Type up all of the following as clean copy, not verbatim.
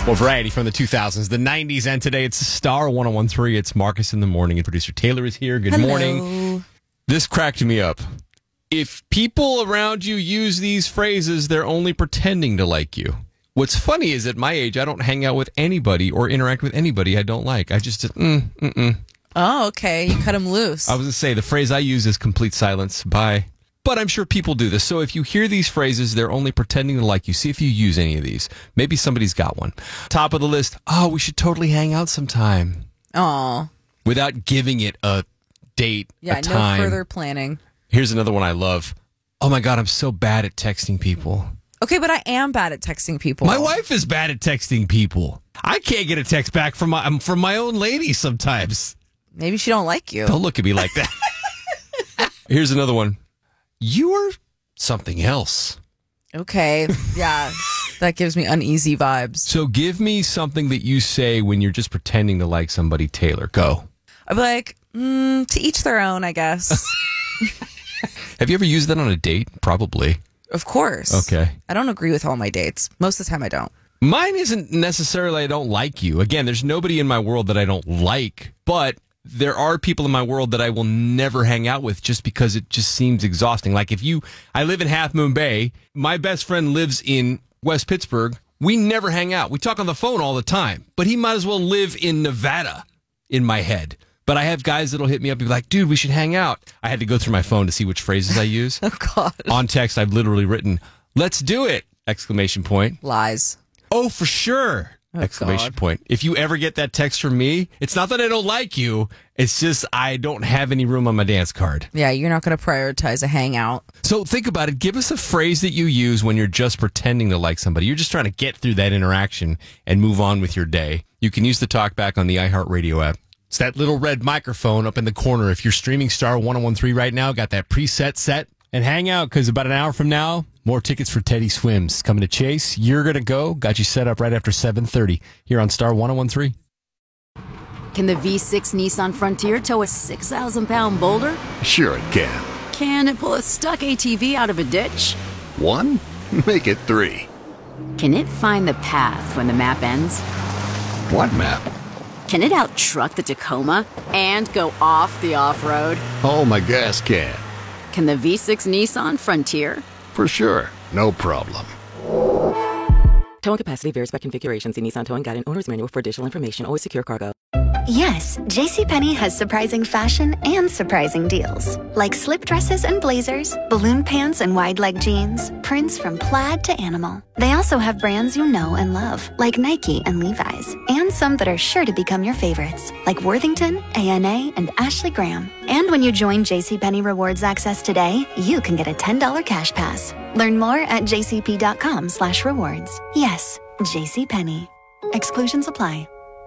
Well, variety from the 2000s, the 90s, and today it's Star 101.3. It's Marcus in the morning, and producer Taylor is here. Good morning. This cracked me up. If people around you use these phrases, they're only pretending to like you. What's funny is at my age, I don't hang out with anybody or interact with anybody I don't like. I just, Oh, okay. You cut them loose. I was going to say, the phrase I use is complete silence. Bye. But I'm sure people do this. So if you hear these phrases, they're only pretending to like you. See if you use any of these. Maybe somebody's got one. Top of the list. Oh, we should totally hang out sometime. Aw. Without giving it a date, a time. No further planning. Here's another one I love. Oh my God, I'm so bad at texting people. Okay, but I am bad at texting people. My wife is bad at texting people. I can't get a text back from my own lady sometimes. Maybe she don't like you. Don't look at me like that. Here's another one. You are something else. Okay, yeah. That gives me uneasy vibes. So give me something that you say when you're just pretending to like somebody, Taylor. Go. I'd be like, to each their own, I guess. Have you ever used that on a date? Probably. Of course. Okay. I don't agree with all my dates. Most of the time I don't. Mine isn't necessarily I don't like you. Again, there's nobody in my world that I don't like, but there are people in my world that I will never hang out with just because it just seems exhausting. Like I live in Half Moon Bay. My best friend lives in West Pittsburgh. We never hang out. We talk on the phone all the time, but he might as well live in Nevada in my head. But I have guys that'll hit me up and be like, dude, we should hang out. I had to go through my phone to see which phrases I use. Oh, God. On text, I've literally written, let's do it! Exclamation point. Lies. Oh, for sure! Exclamation point. If you ever get that text from me, it's not that I don't like you. It's just I don't have any room on my dance card. Yeah, you're not going to prioritize a hangout. So think about it. Give us a phrase that you use when you're just pretending to like somebody. You're just trying to get through that interaction and move on with your day. You can use the TalkBack on the iHeartRadio app. It's that little red microphone up in the corner. If you're streaming Star 101.3 right now, got that preset set. And hang out, because about an hour from now, more tickets for Teddy Swims coming to Chase. You're going to go. Got you set up right after 7:30 here on Star 101.3. Can the V6 Nissan Frontier tow a 6,000-pound boulder? Sure it can. Can it pull a stuck ATV out of a ditch? 1? Make it 3. Can it find the path when the map ends? What map? Can it out-truck the Tacoma and go off the off-road? Oh, my gas can. Can the V6 Nissan Frontier? For sure. No problem. Towing capacity varies by configuration. See Nissan Towing Guide and Owner's Manual for additional information. Always secure cargo. Yes, JCPenney has surprising fashion and surprising deals. Like slip dresses and blazers, balloon pants and wide leg jeans, prints from plaid to animal. They also have brands you know and love, like Nike and Levi's, and some that are sure to become your favorites, like Worthington, ANA, and Ashley Graham. And when you join JCPenney Rewards Access today, you can get a $10 cash pass. Learn more at jcp.com/rewards. Yes, JCPenney. Exclusions apply.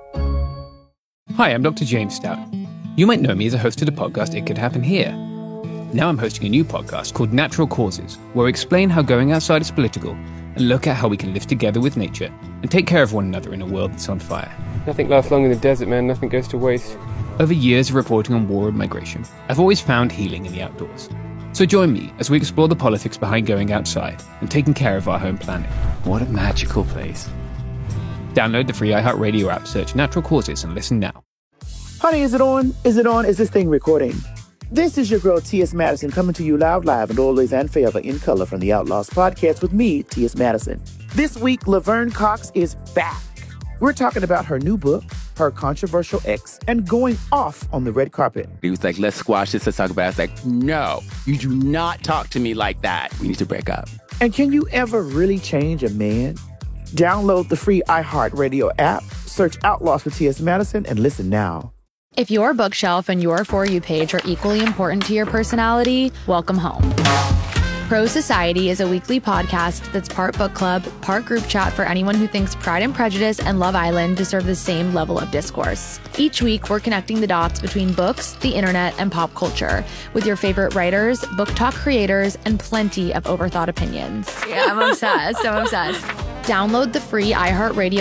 Hi, I'm Dr. James Stout. You might know me as a host of the podcast It Could Happen Here. Now I'm hosting a new podcast called Natural Causes, where I explain how going outside is political and look at how we can live together with nature and take care of one another in a world that's on fire. Nothing lasts long in the desert, man. Nothing goes to waste. Over years of reporting on war and migration, I've always found healing in the outdoors. So join me as we explore the politics behind going outside and taking care of our home planet. What a magical place. Download the free iHeartRadio app, search Natural Causes, and listen now. Honey, is it on? Is it on? Is this thing recording? This is your girl, T.S. Madison, coming to you loud, live, and always and forever in color from the Outlaws podcast with me, T.S. Madison. This week, Laverne Cox is back. We're talking about her new book, her controversial ex, and going off on the red carpet. He was like, let's squash this, let's talk about it. I was like, no, you do not talk to me like that. We need to break up. And can you ever really change a man? Download the free iHeartRadio app, search Outlaws with T.S. Madison, and listen now. If your bookshelf and your For You page are equally important to your personality, welcome home. Pro Society is a weekly podcast that's part book club, part group chat for anyone who thinks Pride and Prejudice and Love Island deserve the same level of discourse. Each week, we're connecting the dots between books, the internet, and pop culture with your favorite writers, book talk creators, and plenty of overthought opinions. Yeah, I'm obsessed. Download the free iHeartRadio